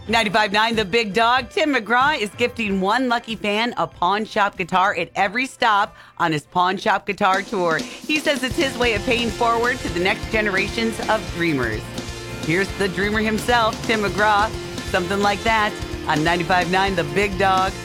95.9 The Big Dog. Tim McGraw is gifting one lucky fan a pawn shop guitar at every stop on his pawn shop guitar tour. He says it's his way of paying forward to the next generations of dreamers. Here's the dreamer himself, Tim McGraw. Something like that on 95.9 The Big Dog.